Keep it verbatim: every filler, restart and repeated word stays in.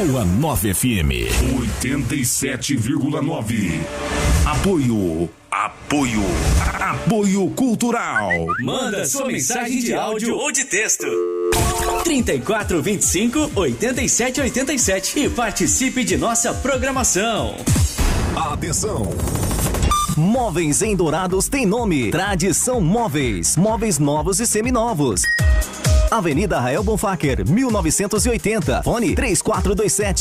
Boa Nova F M oitenta e sete vírgula nove. Apoio. Apoio. Apoio Cultural. Manda sua mensagem de áudio ou de texto. trinta e quatro, vinte e cinco, oitenta e sete, oitenta e sete e participe de nossa programação. Atenção. Móveis em Dourados tem nome. Tradição Móveis. Móveis novos e seminovos. Avenida Rael Bonfacker, mil novecentos e oitenta. Fone três quatro dois sete